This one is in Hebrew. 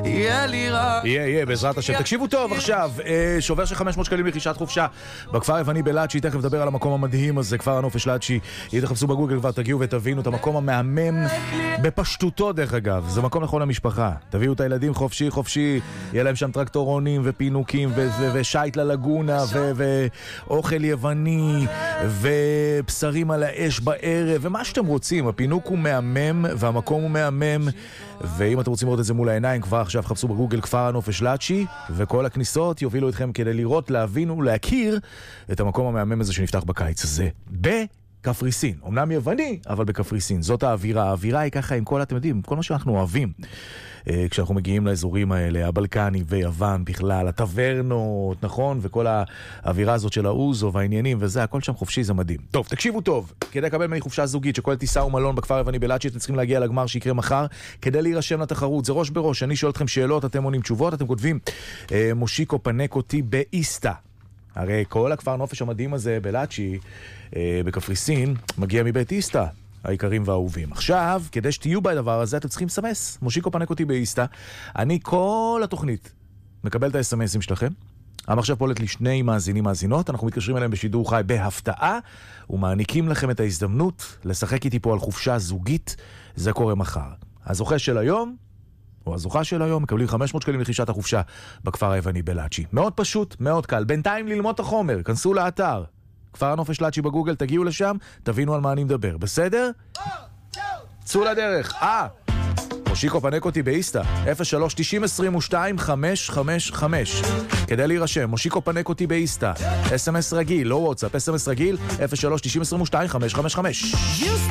יהיה לי רע. יהיה, בעזרת השם. תקשיבו טוב עכשיו, שובר של 500 שקלים לרכישת חופשה בכפר היווני בלאצ'י, תכף נדבר על המקום המדהים הזה, כפר הנופש לאצ'י. תחפשו בגוגל כבר, תגיעו ותבינו את המקום המהמם בפשטותו דרך אגב, זה מקום לכל המשפחה. תביאו את הילדים חופשי חופשי, יהיה להם שם טרקטורונים ופינוקים ושייט ללגונה ואוכל יווני ובשרים על האש בערב ומה שאתם רוצים. הפינוק הוא מהמם והמקום הוא מהמם, ואם אתם רוצים לראות את זה מול העיניים, כבר עכשיו חפשו בגוגל כפר הנופש לאצ'י, וכל הכניסות יובילו אתכם כדי לראות, להבין ולהכיר את המקום המהמם הזה שנפתח בקיץ הזה בקפריסין. אמנם יווני, אבל בקפריסין. זאת האווירה. האווירה היא ככה עם כל, אתם יודעים, כל מה שאנחנו אוהבים. כשאנחנו מגיעים לאזורים האלה, הבלקני ויוון בכלל, הטברנות, נכון? וכל האווירה הזאת של האוזו והעניינים וזה, הכל שם חופשי, זה מדהים. טוב, תקשיבו טוב. כדי לקבל ממני חופשה זוגית שכל טיסה ומלון בכפר היווני בלאצ'י, אתם צריכים להגיע לגמר שיקרה מחר. כדי להירשם לתחרות, זה ראש בראש. אני שואל אתכם שאלות, אתם עונים תשובות, אתם כותבים מושיקו פנק אותי באיסטה. הרי כל הכפר נופש המדהים הזה בלאצ'י, בקפריסין, מגיע מבית איסטה. העיקרים והאהובים. עכשיו, כדי שתהיו בדבר הזה, אתם צריכים סמס. מושיקו פנק אותי באיסטה. אני כל התוכנית מקבל את ה-SMSים שלכם. המחשב פולט לי 2 מאזינים מאזינות. אנחנו מתקשרים אליהם בשידור חי בהפתעה, ומעניקים לכם את ההזדמנות לשחק איתי פה על חופשה זוגית. זה קורה מחר. הזוכה של היום, או הזוכה של היום, מקבלים 500 שקלים לרכישת החופשה בכפר היווני בלאצ'י. מאוד פשוט, מאוד קל. בינתיים ללמוד את החומר. כנסו לאתר. כפר הנופש לאצ'י בגוגל, תגיעו לשם, תבינו על מה אני מדבר. בסדר? צאו לדרך. מושיקו פנק אותי באיסטה, 03-90-22-555. כדי להירשם, מושיקו פנק אותי באיסטה. SMS רגיל, לא וואטסאפ, SMS רגיל, 03-90-22-555.